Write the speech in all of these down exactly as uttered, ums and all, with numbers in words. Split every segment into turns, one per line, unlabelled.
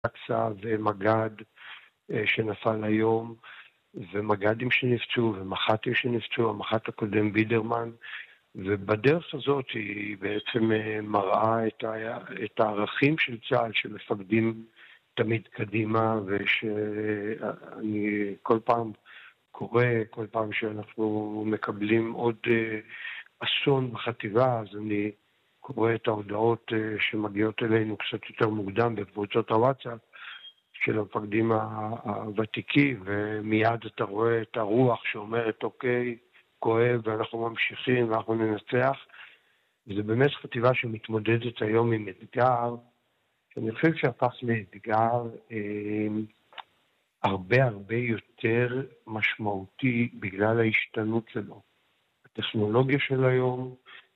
אקסה ומגד שנפל היום, ומגדים שנפצעו ומח"טים שנפצעו, המח"ט הקודם בידרמן, ובדרך הזאת היא בעצם מראה את, ה... את הערכים של צה"ל שמפקדים תמיד קדימה, ושאני כל פעם קורא, כל פעם שאנחנו מקבלים עוד אסון בחטיבה, אז אני קורא את ההודעות שמגיעות אלינו קצת יותר מוקדם בקבוצות הוואטסאפ של המפקדים הוותיקים, ומיד אתה רואה את הרוח שאומרת אוקיי, כואב ואנחנו ממשיכים ואנחנו ננצח. וזה באמת חטיבה שמתמודדת היום עם אתגר, שאני חושב שהפך לאתגר אה, הרבה הרבה יותר משמעותי בגלל ההשתנות שלו. הטכנולוגיה של היום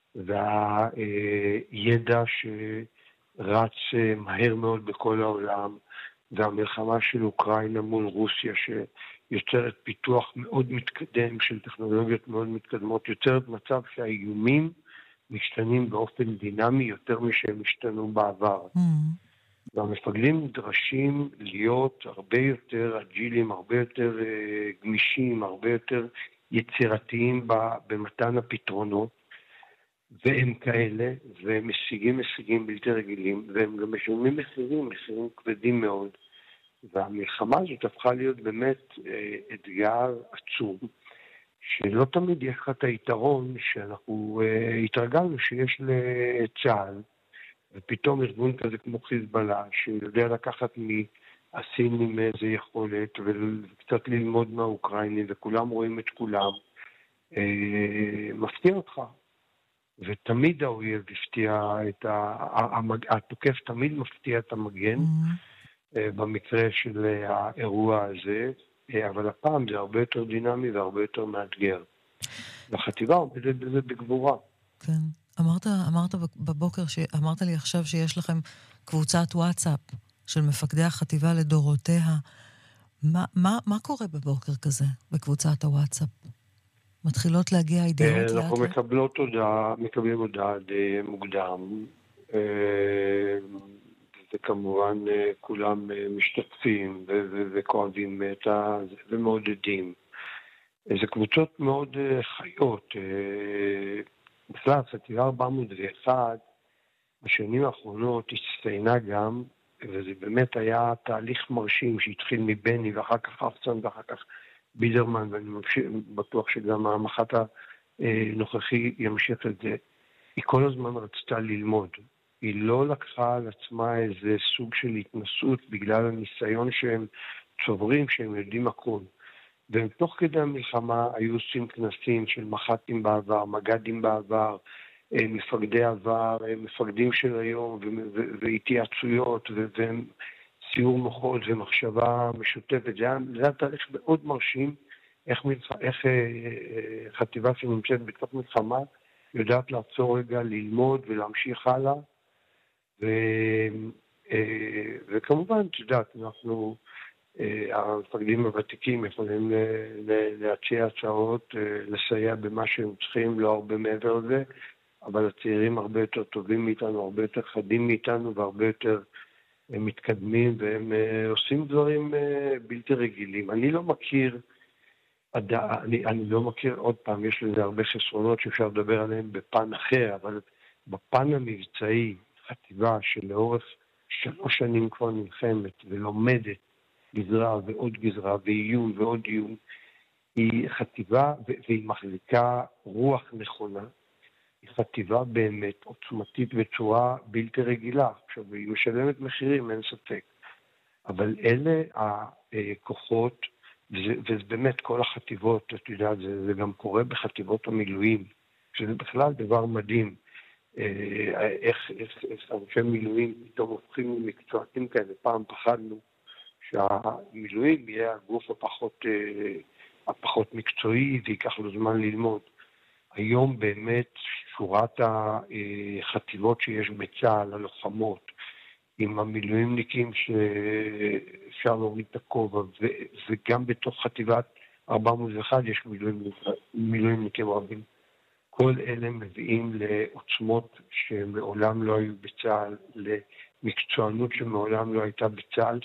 והידע שרץ מהר מאוד בכל העולם, והמלחמה של אוקראינה מול רוסיה שיוצרת פיתוח מאוד מתקדם של טכנולוגיות מאוד מתקדמות, יוצרת מצב שהאיומים משתנים באופן דינמי יותר משהם השתנו בעבר. Mm. והמפקדים נדרשים להיות הרבה יותר אג'ילים, הרבה יותר uh, גמישים, הרבה יותר יצירתיים במתן הפתרונות, והם כאלה, והם משיגים משיגים בלתי רגילים, והם גם משלמים מחירים, מחירים כבדים מאוד. והמלחמה הזאת הפכה להיות באמת אה, אתגר עצום, שלא תמיד יש לך את היתרון שאנחנו אה, התרגלנו שיש לצה"ל, ופתאום ארגון כזה כמו חיזבאללה, שיודע לקחת מהסינים איזה יכולת, וקצת ללמוד מהאוקראינים, וכולם רואים את כולם, אה, מפתיע אותך. ותמיד האויב הפתיע את ה... התוקף תמיד מפתיע את המגן, mm-hmm. במקרה של האירוע הזה, אבל הפעם זה הרבה יותר דינמי והרבה יותר מאתגר. והחטיבה עומדת בזה בגבורה.
כן. אמרת, אמרת בבוקר, אמרת לי עכשיו שיש לכם קבוצת וואטסאפ של מפקדי החטיבה לדורותיה. מה, מה, מה קורה בבוקר כזה, בקבוצת הוואטסאפ? מתחילות להגיע אידיאות לאט?
אנחנו מקבלות הודעה, מקבלים הודעה די מוקדם, וכמובן כולם משתתפים וכואבים את זה ומעודדים. זה קבוצות מאוד חיות. בכלל, חטיבה ארבע מאות ואחת בשנים האחרונות הצטיינה גם, וזה באמת היה תהליך מרשים שהתחיל מבני ואחר כך אפסון ואחר כך בידרמן, ואני בטוח שגם המח"ט הנוכחי ימשיך את זה. היא כל הזמן רצתה ללמוד. היא לא לקחה על עצמה איזה סוג של התנסות בגלל הניסיון שהם צוברים, שהם יודעים הכל. והם תוך כדי המלחמה היו עושים כנסים של מח"טים בעבר, מג"דים בעבר, מפקדי עבר, מפקדים של היום, והתייעצויות, והם סיור מוחות ומחשבה משותפת. זה היה, זה היה תהליך מאוד מרשים, איך, מלח... איך אה, חטיבה שנמצאת בתוך מלחמה יודעת לעצור רגע, ללמוד ולהמשיך הלאה. ו, אה, וכמובן, את יודעת, אנחנו, אה, המפקדים הוותיקים יכולים להציע הצעות, אה, לסייע במה שהם צריכים, לא הרבה מעבר לזה, אבל הצעירים הרבה יותר טובים מאיתנו, הרבה יותר חדים מאיתנו והרבה יותר הם מתקדמים והם uh, עושים דברים uh, בלתי רגילים. אני לא מכיר, עד, אני, אני לא מכיר, עוד פעם, יש לזה הרבה חסרונות שאפשר לדבר עליהם בפן אחר, אבל בפן המבצעי, חטיבה שלאורך שלוש שנים כבר נלחמת ולומדת גזרה ועוד גזרה ואיום ועוד איום, היא חטיבה והיא מחזיקה רוח נכונה, היא חטיבה באמת עוצמתית בצורה בלתי רגילה. עכשיו, היא משלמת מחירים, אין ספק. אבל אלה הכוחות, וזה, וזה באמת כל החטיבות, אתה יודע, זה, זה גם קורה בחטיבות המילואים, שזה בכלל דבר מדהים. איך, איך, איך אנשי מילואים פתאום הופכים למקצוענים כאלה. פעם פחדנו שהמילואים יהיה הגוף הפחות, הפחות מקצועי, ויקח לו זמן ללמוד. היום באמת שורת החטיבות שיש בצה"ל, הלוחמות, עם המילואימניקים שאפשר להוריד את הכובע, וגם בתוך חטיבת ארבע מאות ואחת יש מילואימניקים רבים. כל אלה מביאים לעוצמות שמעולם לא היו בצה"ל, מקצוענות שמעולם לא הייתה בצה"ל,